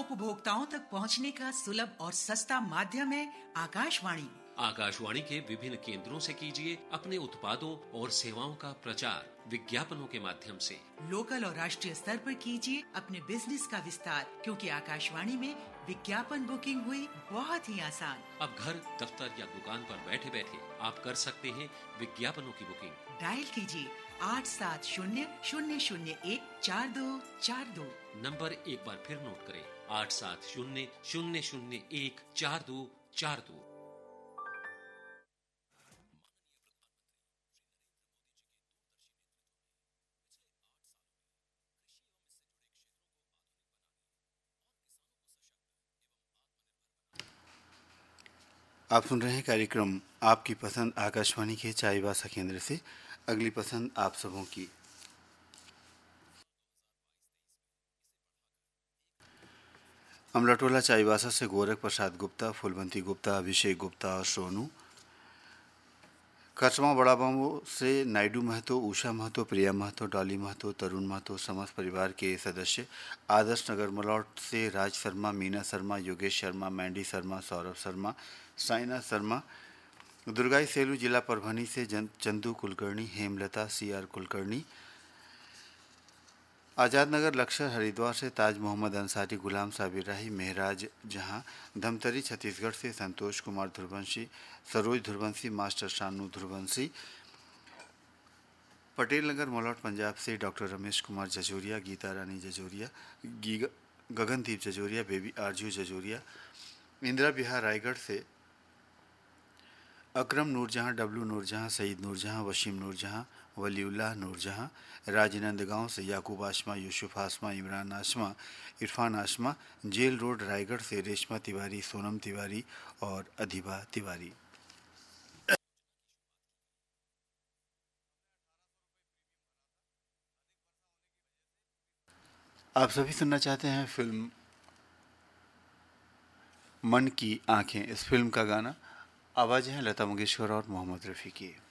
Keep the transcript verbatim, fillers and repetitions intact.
उपभोक्ताओं तक पहुंचने का सुलभ और सस्ता माध्यम है आकाशवाणी। आकाशवाणी के विभिन्न केंद्रों से कीजिए अपने उत्पादों और सेवाओं का प्रचार विज्ञापनों के माध्यम से। लोकल और राष्ट्रीय स्तर पर कीजिए अपने बिजनेस का विस्तार, क्योंकि आकाशवाणी में विज्ञापन बुकिंग हुई बहुत ही आसान। अब घर, दफ्तर या दुकान पर बैठे बैठे आप कर सकते हैं विज्ञापनों की बुकिंग। डायल कीजिए आठ सात शून्य शून्य शून्य एक चार दो चार दो। नंबर एक बार फिर नोट करें, आठ सात शून्य शून्य शून्य एक चार दो चार दो। आप सुन रहे हैं कार्यक्रम आपकी पसंद आकाशवाणी के चाईबासा केंद्र से। अगली पसंद आप सबों की। अमलाटोला चाईबासा से गोरख प्रसाद गुप्ता, फूलवंती गुप्ता, अभिषेक गुप्ता और सोनू। कचमा बड़ा बाबू से नायडू महतो, उषा महतो, प्रिया महतो, डॉली महतो, तरुण महतो, समस्त परिवार के सदस्य। आदर्श नगर मलौट से राज शर्मा, मीना शर्मा, योगेश शर्मा, मैंडी शर्मा, सौरभ शर्मा, साइना शर्मा। दुर्गाई सेलू जिला परभनी से चंदू कुलकर्णी, हेमलता, सी आर कुलकर्णी। आज़ाद नगर लक्ष्य हरिद्वार से ताज मोहम्मद अंसारी, गुलाम साबिर राही, मेहराज जहां। धमतरी छत्तीसगढ़ से संतोष कुमार ध्रुवंशी, सरोज ध्रुवंशी, मास्टर शानू ध्रुवंशी। पटेल नगर मलौट पंजाब से डॉक्टर रमेश कुमार जजोरिया, गीता रानी जजोरिया, गगनदीप जजोरिया, बेबी आरजू जजोरिया। इंदिरा विहार रायगढ़ से अकरम नूरजहां, डब्लू नूरजहां, सईद नूरजहां, वशीम नूरजहां, वलीउल्लाह नूरजहां। राजनंद गांव से याकूब आशमा, यूसुफ आशमा, इमरान आशमा, इरफान आशमा। जेल रोड रायगढ़ से रेशमा तिवारी, सोनम तिवारी और अधिबा तिवारी। आप सभी सुनना चाहते हैं फिल्म मन की आंखें। इस फिल्म का गाना आवाज़ें हैं लता मंगेशकर और मोहम्मद रफ़ी की।